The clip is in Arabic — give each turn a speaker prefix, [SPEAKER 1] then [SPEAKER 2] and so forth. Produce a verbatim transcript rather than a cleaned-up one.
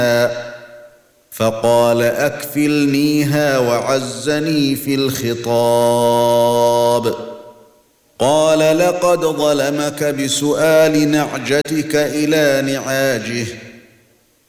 [SPEAKER 1] فقال أكفلنيها وعزني في الخطاب قال لقد ظلمك بسؤال نعجتك إلى نعاجه